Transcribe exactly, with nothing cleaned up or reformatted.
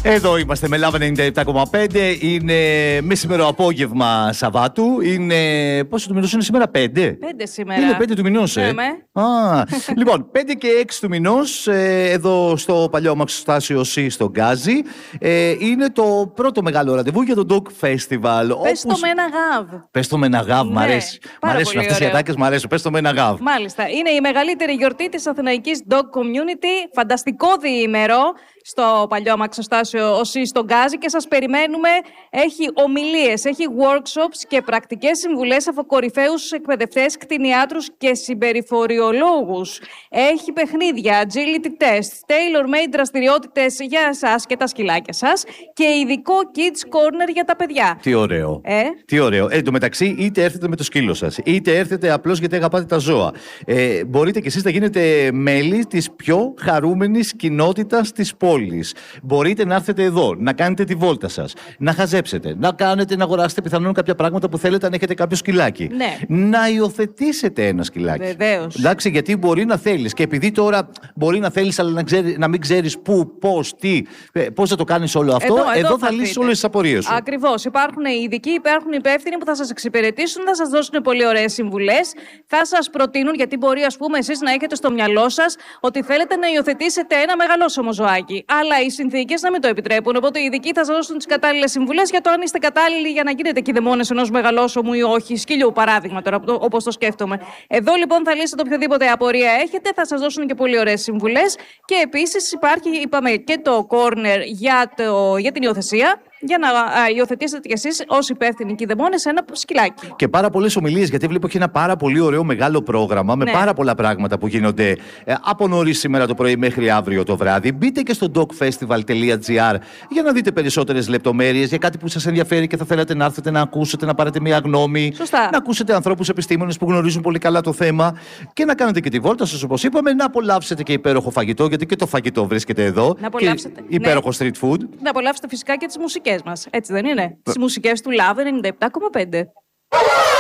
Εδώ είμαστε με Love ενενήντα επτά κόμμα πέντε. Είναι μεσημερό απόγευμα Σαββάτου. Είναι. Πόσο του μηνός είναι σήμερα, πέντε. Πέντε σήμερα. Είναι πέντε του μηνός, ε. Ναι, Α, λοιπόν, πέντε και έξι του μηνός, ε, εδώ στο παλιό αμαξοστάσιο C στο Γκάζι. Ε, είναι το πρώτο μεγάλο ραντεβού για το Dog Festival. Πες όπως... το με ένα γάβ. Πες το με ένα γάβ, Ναι, μ' αρέσει. Μ' αρέσουν αυτές οι ατάκες, μ' αρέσουν. Πες το με ένα γάβ. Μάλιστα. Είναι η μεγαλύτερη γιορτή της αθηναϊκής dog community. Φανταστικό διήμερο στο παλιό αμαξοστάσιο ΟΣΥ στον Γκάζι και σας περιμένουμε. Έχει ομιλίες, έχει workshops και πρακτικές συμβουλές από κορυφαίους εκπαιδευτές, κτηνιάτρους και συμπεριφοριολόγους. Έχει παιχνίδια, agility test, tailor-made δραστηριότητες για εσάς και τα σκυλάκια σας και ειδικό kids corner για τα παιδιά. Τι ωραίο. Ε? Τι ωραίο. Ε, εν τω μεταξύ, είτε έρθετε με το σκύλο σας, είτε έρθετε απλώς γιατί αγαπάτε τα ζώα. Ε, μπορείτε κι εσείς να γίνετε μέλη της πιο χαρούμενης κοινότητας της πόλης. Μπορείτε να έρθετε εδώ, να κάνετε τη βόλτα σας, να χαζέψετε, να κάνετε, να αγοράσετε πιθανόν κάποια πράγματα που θέλετε αν έχετε κάποιο σκυλάκι. Ναι. Να υιοθετήσετε ένα σκυλάκι. Βεβαίως. Εντάξει, γιατί μπορεί να θέλεις. Και επειδή τώρα μπορεί να θέλεις, αλλά να, ξέρει, να μην ξέρεις πού, πώς, τι, πώς θα το κάνεις όλο αυτό, εδώ, εδώ, εδώ θα, θα λύσεις όλες τις απορίες σου. Ακριβώς. Υπάρχουν οι ειδικοί, υπάρχουν οι υπεύθυνοι που θα σας εξυπηρετήσουν, θα σας δώσουν πολύ ωραίες συμβουλές, θα σας προτείνουν, γιατί μπορεί, ας πούμε, εσείς να έχετε στο μυαλό σας ότι θέλετε να υιοθετήσετε ένα μεγαλόσωμο ζωάκι. Αλλά οι συνθήκες να μην το επιτρέπουν. Οπότε οι ειδικοί θα σας δώσουν τις κατάλληλες συμβουλές για το αν είστε κατάλληλοι για να γίνετε κηδεμόνες ενός μεγαλόσωμου ή όχι. Σκύλιου, παράδειγμα, τώρα, όπως το σκέφτομαι. Εδώ λοιπόν θα λύσετε οποιαδήποτε απορία έχετε, θα σας δώσουν και πολύ ωραίες συμβουλές. Και επίσης υπάρχει, είπαμε, και το corner για, το, για την υιοθεσία. Για να α, υιοθετήσετε κι εσείς ως υπεύθυνοι κηδεμόνες ένα σκυλάκι. Και πάρα πολλές ομιλίες, γιατί βλέπω και ένα πάρα πολύ ωραίο μεγάλο πρόγραμμα με ναι. πάρα πολλά πράγματα που γίνονται ε, από νωρίς σήμερα το πρωί μέχρι αύριο το βράδυ. Μπείτε και στο dogfestival τελεία gr για να δείτε περισσότερες λεπτομέρειες για κάτι που σας ενδιαφέρει και θα θέλατε να έρθετε να ακούσετε, να πάρετε μια γνώμη. Σωστά. Να ακούσετε ανθρώπους επιστήμονες που γνωρίζουν πολύ καλά το θέμα και να κάνετε και τη βόλτα σας, όπως είπαμε, να απολαύσετε και υπέροχο φαγητό, γιατί και το φαγητό βρίσκεται εδώ. Να απολαύσετε. Υπέροχο ναι. street food. Να απολαύσετε φυσικά και τις μουσικές μας. Έτσι δεν είναι? Τις μουσικές του Love ενενήντα επτά κόμμα πέντε.